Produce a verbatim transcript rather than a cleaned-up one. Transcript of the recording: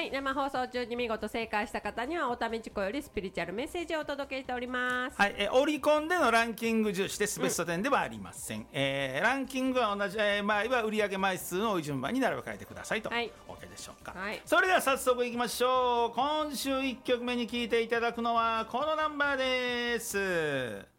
はい、生放送中に見事正解した方にはおためちこよりスピリチュアルメッセージをお届けしております。 はい、えーオリコンでのランキング重視ですベストテンではありません、うんえーランキングは同じ、えー、場合は売上枚数の順番に並べ替えてくださいと、はい、OK でしょうか、はい、それでは早速いきましょう。今週いっきょくめに聴いていただくのはこのナンバーです。